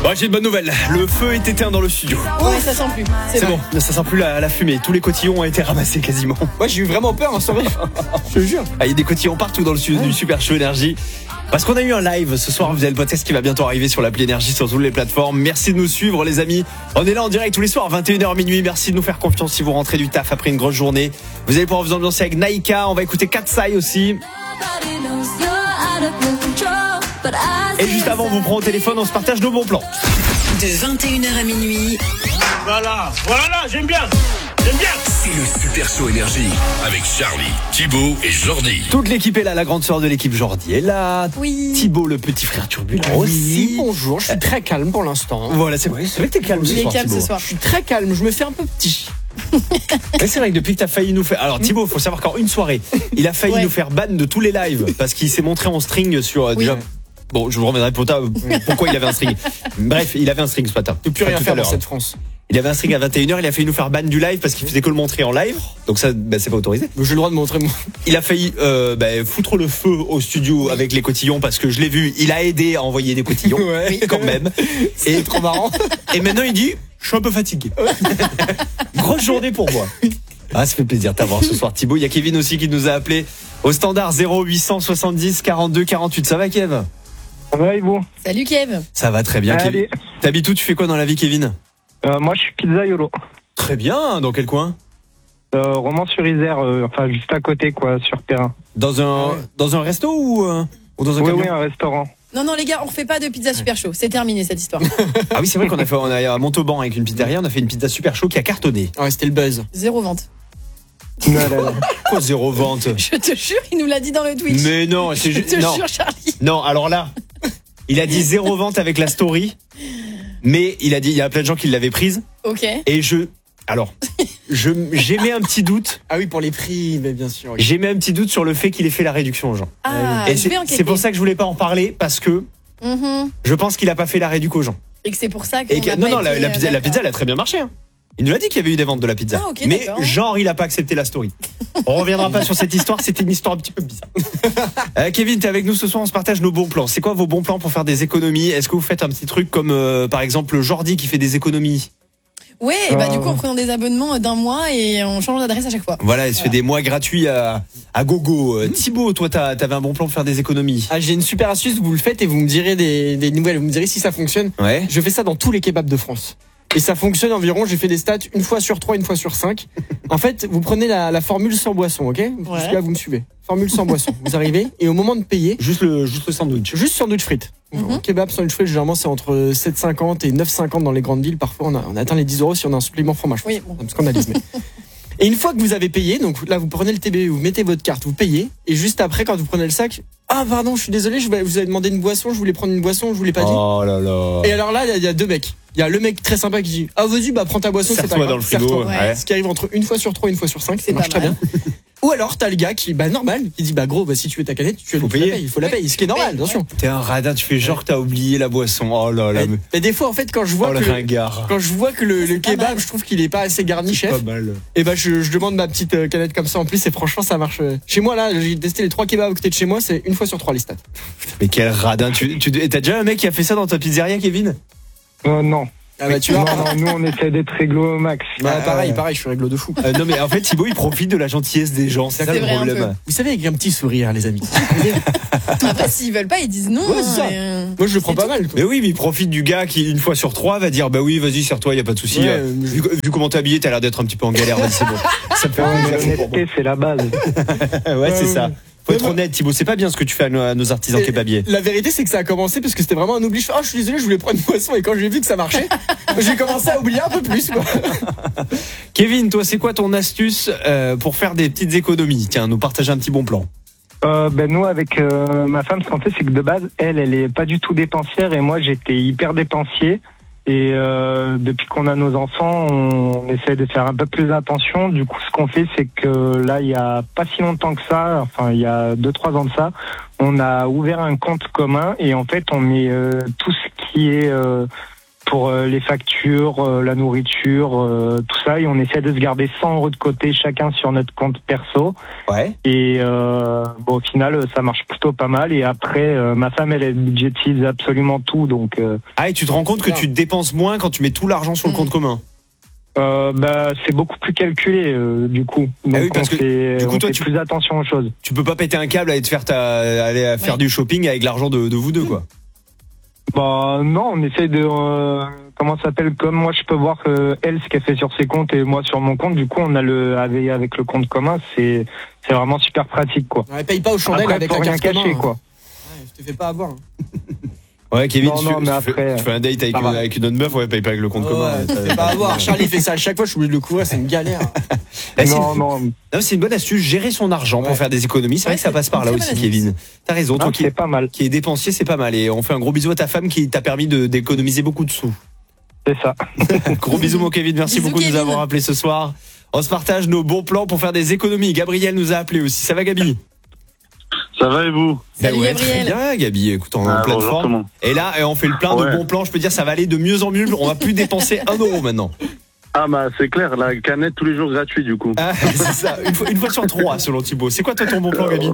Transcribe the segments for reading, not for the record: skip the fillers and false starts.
Bon, j'ai une bonne nouvelle. Le feu est éteint dans le studio. Ouais, ça sent plus. C'est bon, ça sent plus la fumée. Tous les cotillons ont été ramassés quasiment. Moi, j'ai eu vraiment peur en soirée. Je te jure. Il y a des cotillons partout dans le studio du Super Show Énergie. Parce qu'on a eu un live ce soir, vous avez le podcast qui va bientôt arriver sur l'appli Énergie sur toutes les plateformes. Merci de nous suivre les amis. On est là en direct tous les soirs, 21h minuit. Merci de nous faire confiance si vous rentrez du taf après une grosse journée. Vous allez pouvoir vous ambiancer avec Naïka, on va écouter Katsai aussi. Et juste avant, on vous prend au téléphone, on se partage nos bons plans. De 21h à minuit. Voilà, j'aime bien. C'est le Super Show Énergie avec Charlie, Thibaut et Jordi. Toute l'équipe est là, la grande sœur de l'équipe Jordi est là. Oui. Thibaut, le petit frère turbulent Oui, aussi. bonjour, je suis très calme pour l'instant. Voilà, c'est vrai que t'es calme ce Il est soir, calme Thibaut. ce soir. Je suis très calme, je me fais un peu petit. Mais c'est vrai que depuis que t'as failli nous faire... Alors Thibaut, faut savoir qu'en une soirée, il a failli nous faire ban de tous les lives parce qu'il s'est montré en string sur... déjà. Bon, je vous reviendrai pour ta... pourquoi il avait un string. Bref, il avait un string ce matin. Je peux plus rien Tout à faire dans l'heure. cette France. Il avait un string à 21h, il a failli nous faire ban du live parce qu'il faisait que le montrer en live. Donc ça, c'est pas autorisé. J'ai le droit de montrer mon... Il a failli foutre le feu au studio avec les cotillons parce que je l'ai vu, il a aidé à envoyer des cotillons quand même. C'est trop marrant. Et maintenant il dit, je suis un peu fatigué. Grosse journée pour moi. Ah, ça fait plaisir de t'avoir ce soir Thibaut. Il y a Kevin aussi qui nous a appelé au standard 0870 42 48. Ça va Kev? Ça va et vous? Salut Kev. Ça va très bien Kevin. Allez. T'habites où? Tu fais quoi dans la vie Kevin? Moi je suis pizzaiolo. Très bien, dans quel coin? Romans-sur-Isère, enfin juste à côté quoi, sur terrain. Dans un resto ou dans un camion? Oui, un restaurant. Non, les gars, on refait pas de pizza super chaud. C'est terminé cette histoire. Ah oui, c'est vrai on a à Montauban avec une pizzeria, on a fait une pizza super chaud qui a cartonné. Ouais, c'était le buzz. 0 vente. Non. Quoi, 0 vente? Je te jure, il nous l'a dit dans le Twitch. Mais non, c'est Je juste. te Non. jure, Charlie. Non, alors là, il a dit 0 vente avec la story, mais il a dit il y a plein de gens qui l'avaient prise Ok. et j'émets un petit doute. Ah oui, pour les prix, mais bien sûr. Oui. J'émets un petit doute sur le fait qu'il ait fait la réduction aux gens. Ah, Et je vais enquêter. c'est pour ça que je voulais pas en parler parce que je pense qu'il a pas fait la réduction aux gens. Et que c'est pour ça Et que, la pizza elle a très bien marché. Hein. Il nous a dit qu'il y avait eu des ventes de la pizza. Ah, ok, mais d'accord. genre il a pas accepté la story. On reviendra pas sur cette histoire, c'était une histoire un petit peu bizarre. Kevin, t'es avec nous ce soir, on se partage nos bons plans. C'est quoi vos bons plans pour faire des économies? Est-ce que vous faites un petit truc comme par exemple Jordi qui fait des économies? Ouais, et bah du coup, en prenant des abonnements d'un mois et on change d'adresse à chaque fois. Voilà, elle se fait des mois gratuits à gogo. Thibaut, toi t'avais un bon plan pour faire des économies? Ah, j'ai une super astuce, vous le faites et vous me direz des nouvelles, vous me direz si ça fonctionne. Ouais. Je fais ça dans tous les kebabs de France. Et ça fonctionne environ, j'ai fait des stats une fois sur 3, une fois sur 5. En fait, vous prenez la formule sans boisson, ok? Jusque-là, vous me suivez. Formule sans boisson. Vous arrivez et au moment de payer, Juste le sandwich. juste sandwich frites. Kebab, sandwich frites, généralement c'est entre 7,50 et 9,50 dans les grandes villes. Parfois on atteint les 10 € si on a un supplément fromage. Oui, bon. Un scandalisme. Et une fois que vous avez payé, donc là vous prenez le TBE, vous mettez votre carte, vous payez, et juste après quand vous prenez le sac, ah pardon, je suis désolé, vous avez demandé une boisson, je voulais prendre une boisson, je vous l'ai pas dit. Oh là là. Et alors là, il y a deux mecs. Il y a le mec très sympa qui dit ah vas-y prends ta boisson, c'est pas Serre-toi grave. dans le frigo. Serre-toi. Ouais. Ce qui arrive entre une fois sur 3 et une fois sur 5, ça C'est marche pas très mal. bien. Ou alors t'as le gars qui normal, qui dit gros si tu veux ta canette, tu Faut la payer. payes, il faut la payer, ce qui est normal, attention. T'es un radin, tu fais genre que t'as oublié la boisson. Oh là là. Mais des fois en fait quand je vois Oh le que ringard. quand je vois que le pas kebab, mal. je trouve qu'il est pas assez garni, chef. Pas mal. Et bah je demande ma petite canette comme ça en plus et franchement ça marche. Chez moi là, j'ai testé les 3 kebabs à côté de chez moi, c'est une fois sur 3 les stats. Mais quel radin. Et t'as déjà un mec qui a fait ça dans ta pizzeria, Kevin? Non. Ah bah tu vois. Non, nous on essaie d'être réglo au max. Bah, pareil, je suis réglo de fou. Non mais en fait Thibaut il profite de la gentillesse des gens, c'est ça C'est le vrai, un problème. Vous savez avec un petit sourire les amis. Après, s'ils veulent pas, ils disent non. Ouais, c'est ça. Moi je le prends pas mal. Quoi. Mais oui, mais il profite du gars qui une fois sur 3 va dire bah oui vas-y serre-toi, y a pas de souci. Ouais, Vu comment t'es habillé, t'as l'air d'être un petit peu en galère, vas-y, c'est bon. Ça me fait L'honnêteté c'est la base. Ouais c'est ça. Faut être Ouais, honnête Thibaut, c'est pas bien ce que tu fais à nos artisans Et kebabiers. La vérité c'est que ça a commencé parce que c'était vraiment un oubli. Je fais, je suis désolé, je voulais prendre une boisson et quand j'ai vu que ça marchait, j'ai commencé à oublier un peu plus quoi. Kevin, toi c'est quoi ton astuce pour faire des petites économies? Tiens, nous partager un petit bon plan. Nous avec ma femme, ce qu'on fait c'est que de base elle est pas du tout dépensière et moi j'étais hyper dépensier. Et depuis qu'on a nos enfants, on essaie de faire un peu plus attention. Du coup, ce qu'on fait, c'est que là, il y a pas si longtemps que ça, enfin il y a 2-3 ans de ça, on a ouvert un compte commun et en fait, on met tout ce qui est pour les factures, la nourriture, tout ça, et on essaie de se garder 100 € de côté chacun sur notre compte perso. Ouais. Et au final, ça marche plutôt pas mal. Et après, ma femme, elle budgétise absolument tout, donc. Ah, et tu te rends compte que tu dépenses moins quand tu mets tout l'argent sur le compte commun. C'est beaucoup plus calculé du coup. Donc oui, parce que du coup, toi, fait plus attention aux choses. Tu peux pas péter un câble à aller faire du shopping avec l'argent de vous deux, quoi. Bah non, on essaie de comment ça s'appelle, comme moi je peux voir elle ce qu'elle fait sur ses comptes et moi sur mon compte. Du coup, on a avec le compte commun, c'est vraiment super pratique, quoi. On paye pas aux chandelles après, avec faut la rien carte cacher, commun, quoi. Ouais, je te fais pas avoir. Ouais, Kevin, mais tu fais un date avec une autre meuf, paye pas avec le compte commun. Je te fais pas avoir. Charlie fait ça à chaque fois, je suis obligé de le couvrir, c'est une galère. Non, c'est une bonne astuce, gérer son argent pour faire des économies. C'est vrai que ça passe par là aussi, Kevin. T'as raison, toi c'est pas mal. Qui est dépensier, c'est pas mal. Et on fait un gros bisou à ta femme qui t'a permis d'économiser beaucoup de sous. C'est ça. Gros bisous, mon Kevin. Merci beaucoup de nous avoir appelés ce soir. On se partage nos bons plans pour faire des économies. Gabriel nous a appelés aussi. Ça va, Gabi? Ça va et vous? Salut, Très Gabriel. bien, Gabi. Écoute, on est en pleine forme. Et là, on fait le plein de bons plans. Je peux dire, ça va aller de mieux en mieux. On va plus dépenser 1 € maintenant. Ah bah c'est clair, la canette tous les jours gratuit du coup. Ah, c'est ça, une fois sur 3 selon Thibaut. C'est quoi toi ton bon plan, Gabi?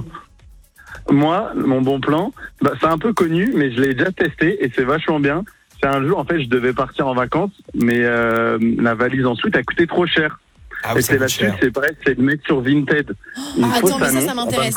Moi, mon bon plan, c'est un peu connu, mais je l'ai déjà testé et c'est vachement bien. C'est un jour, en fait, je devais partir en vacances, mais la valise ensuite a coûté trop cher. Ah oui, et c'est là-dessus, c'est pareil, c'est de mettre sur Vinted. Attends, mais ça m'intéresse.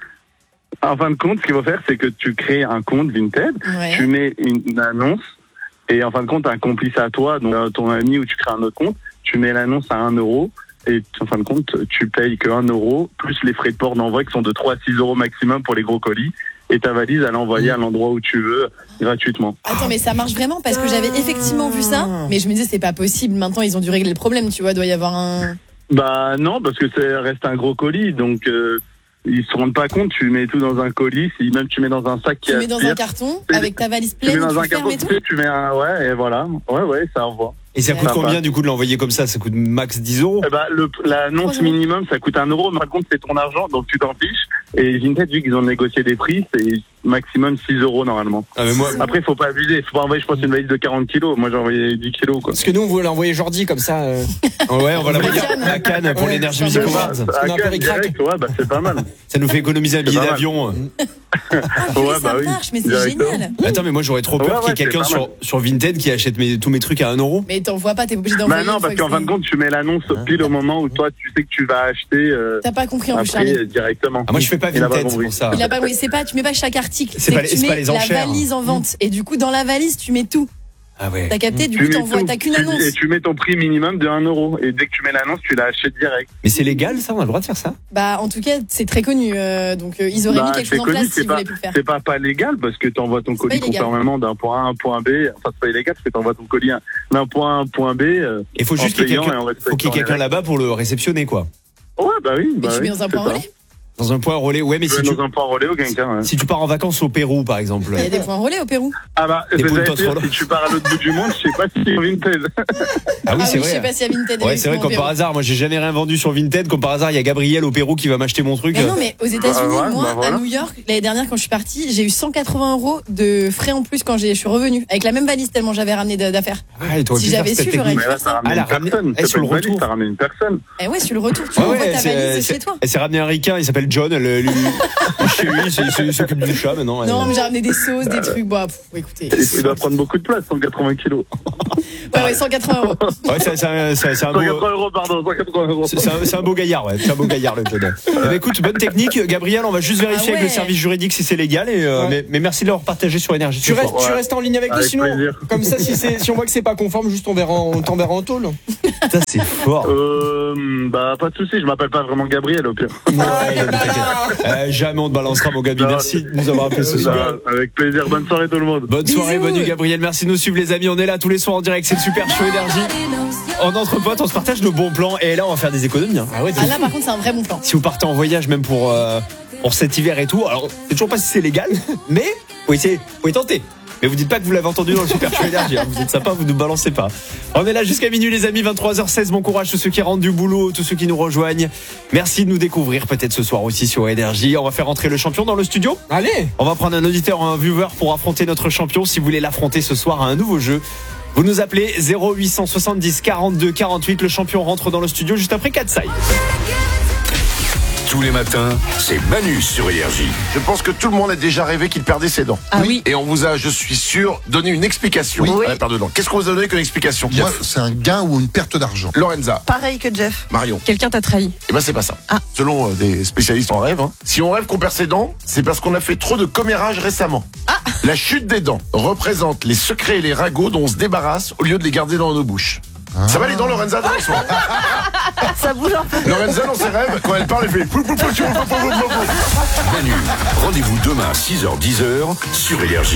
En fin de compte, ce qu'il faut faire, c'est que tu crées un compte Vinted, tu mets une annonce, et en fin de compte, un complice à toi, donc ton ami, ou tu crées un autre compte, tu mets l'annonce à 1 €, et en fin de compte, tu payes que 1 €, plus les frais de port d'envoi qui sont de 3 à 6 € maximum pour les gros colis, et ta valise, elle est envoyée à l'endroit où tu veux, gratuitement. Attends, mais ça marche vraiment parce que j'avais effectivement vu ça, mais je me disais c'est pas possible, maintenant ils ont dû régler le problème, tu vois, doit y avoir un... Bah non, parce que ça reste un gros colis, donc... ils se rendent pas compte, tu mets tout dans un colis, même tu mets dans un sac qui Tu mets dans un carton avec ta valise pleine, tu mets dans un fermes carton, et tout. tu mets un, ouais, et voilà. Ouais, ça envoie. Et ça coûte combien du coup de l'envoyer comme ça? Ça coûte max 10 €? Eh ben, l'annonce minimum, ça coûte 1 €, mais par contre, c'est ton argent, donc tu t'en fiches. Et Vinted, vu qu'ils ont négocié des prix, c'est maximum 6 € normalement. Ah, mais moi... Après, il faut pas abuser. Faut pas envoyer, je pense, une valise de 40 kilos. Moi, j'ai envoyé 10 kilos, quoi. Parce que nous, on voulait envoyer Jordi comme ça. Ouais, on va l'envoyer à Cannes pour l'Energy Music Awards. À Cannes, direct, ouais, bah, c'est pas mal. Ça nous fait économiser un billet d'avion. Ouais, ça marche, mais c'est génial. Attends, mais moi j'aurais trop peur qu'il y ait quelqu'un sur Vinted qui achète tous mes trucs à 1 €. Mais t'en vois pas, t'es obligé d'envoyer. Bah non, parce qu'en fin de compte, tu mets l'annonce pile au moment où toi, tu sais que tu vas acheter. T'as pas compris en plus, Charlie. Directement. Ah, moi je fais pas Vinted, c'est pour ça. Il a pas, oui, c'est pas, tu mets pas chaque article. C'est pas les enchères. La valise en vente. Et du coup, dans la valise, tu mets tout. Ah ouais. T'as capté, du coup, t'as qu'une annonce. Et tu mets ton prix minimum de 1 €. Et dès que tu mets l'annonce, tu l'achètes direct. Mais c'est légal, ça? On a le droit de faire ça? Bah, en tout cas, c'est très connu. Donc, ils auraient mis quelque chose en place s'ils voulaient plus le faire. C'est pas légal parce que t'envoies ton colis conformément d'un point A à un point B. Enfin, c'est pas illégal parce que t'envoies ton colis d'un point A à un point B. Il faut juste qu'il y ait quelqu'un là-bas pour le réceptionner, quoi. Ouais, bah oui. Mais tu mets dans un point relais. Dans un point relais, ouais, mais si dans un point relais au quelqu'un. Si tu pars en vacances au Pérou, par exemple. Il y a des points relais au Pérou. Ah bah, si tu pars à l'autre bout du monde, je sais pas si c'est Vinted. Ah oui, c'est vrai. Je sais pas si y a Vinted. Ouais, c'est vrai, comme par hasard. Moi, j'ai jamais rien vendu sur Vinted. Comme par hasard, il y a Gabriel au Pérou qui va m'acheter mon truc. Mais non, mais aux États-Unis, moi, à New York, l'année dernière, quand je suis partie, j'ai eu 180 € de frais en plus quand je suis revenue. Avec la même valise tellement j'avais ramené d'affaires. Si j'avais su, j'aurais pu faire ça. Elle a ramené une personne. Eh ouais, sur le retour, tu envoies ta valise chez toi. Elle s'est ramené un ricain, il s'appelle John. Chez lui, il s'occupe du chat maintenant. Non, mais j'ai ramené des sauces, des trucs. Bon, écoutez. Il doit prendre beaucoup de place, 180 kilos. Ouais, 180 €. Ouais, c'est un beau. 180 €, pardon, 180 €. C'est un beau gaillard, ouais. C'est un beau gaillard, le John. Écoute, bonne technique. Gabriel, on va juste vérifier avec le service juridique si c'est légal. Mais merci de l'avoir partagé sur Énergie. Tu restes en ligne avec nous, sinon. Comme ça, si on voit que c'est pas conforme, juste on t'enverra en tôle. Ça, c'est fort. Bah, pas de soucis, je m'appelle pas vraiment Gabriel, au pire. Jamais on te balancera, mon Gabi. Merci de nous avoir appelé ce soir. Avec plaisir. Bonne soirée, tout le monde. Bonne soirée, bonne nuit, Gabriel. Merci de nous suivre, les amis. On est là tous les soirs en direct. C'est le Super Show Énergie. En entre potes, on se partage nos bons plans. Et là, on va faire des économies. Ah là, par contre, c'est un vrai bon plan. Si vous partez en voyage, même pour cet hiver et tout, alors, c'est toujours pas si c'est légal, mais faut y tenter. Mais vous dites pas que vous l'avez entendu dans le Super Show Énergie. Vous êtes sympa, vous ne balancez pas. On est là jusqu'à minuit, les amis, 23h16. Bon courage tous ceux qui rentrent du boulot, tous ceux qui nous rejoignent. Merci de nous découvrir peut-être ce soir aussi sur Énergie. On va faire entrer le champion dans le studio. Allez, on va prendre un auditeur ou un viewer pour affronter notre champion. Si vous voulez l'affronter ce soir à un nouveau jeu, Vous nous appelez 0870 42 48. Le champion rentre dans le studio juste après Katsai. Tous les matins, c'est Manu sur Énergie. Je pense que tout le monde a déjà rêvé qu'il perdait ses dents. Ah oui. Et on vous a, je suis sûr, donné une explication à la perte de dents. Qu'est-ce qu'on vous a donné comme explication? Moi, c'est un gain ou une perte d'argent. Lorenza. Pareil que Jeff. Marion. Quelqu'un t'a trahi. Eh ben c'est pas ça. Selon des spécialistes en rêve, si on rêve qu'on perd ses dents, c'est parce qu'on a fait trop de commérage récemment. La chute des dents représente les secrets et les ragots dont on se débarrasse au lieu de les garder dans nos bouches. Ça va les dents, Lorenza, dans le soir? Ça bouge un peu. Lorenza, dans ses rêves, quand elle parle, elle fait... Manu, rendez-vous demain à 6h-10h sur Énergie.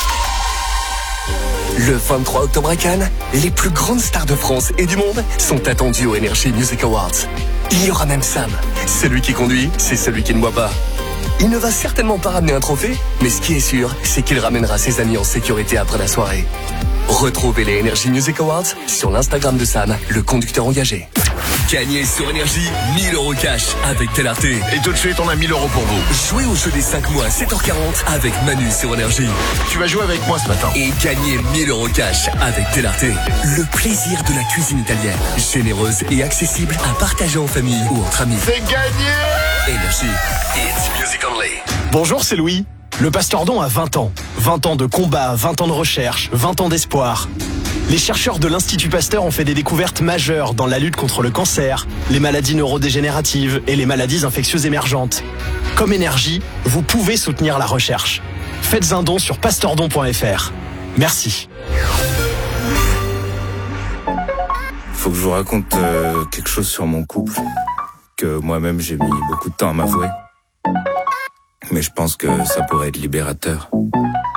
Le 23 octobre à Cannes, les plus grandes stars de France et du monde sont attendues aux Energy Music Awards. Il y aura même Sam. Celui qui conduit, c'est celui qui ne boit pas. Il ne va certainement pas ramener un trophée, mais ce qui est sûr, c'est qu'il ramènera ses amis en sécurité après la soirée. Retrouvez les Energy Music Awards sur l'Instagram de Sam, le conducteur engagé. Gagnez sur Énergie 1000 € cash avec Télarte. Et tout de suite, on a 1000 € pour vous. Jouez au jeu des 5 mois à 7h40 avec Manu sur Énergie. Tu vas jouer avec moi ce matin. Et gagnez 1000 € cash avec Télarte. Le plaisir de la cuisine italienne. Généreuse et accessible à partager en famille ou entre amis. C'est gagné! Énergie. It's music only. Bonjour, c'est Louis. Le Pastordon a 20 ans. 20 ans de combat, 20 ans de recherche, 20 ans d'espoir. Les chercheurs de l'Institut Pasteur ont fait des découvertes majeures dans la lutte contre le cancer, les maladies neurodégénératives et les maladies infectieuses émergentes. Comme Énergie, vous pouvez soutenir la recherche. Faites un don sur pastordon.fr. Merci. Faut que je vous raconte quelque chose sur mon couple, que moi-même j'ai mis beaucoup de temps à m'avouer. Mais je pense que ça pourrait être libérateur.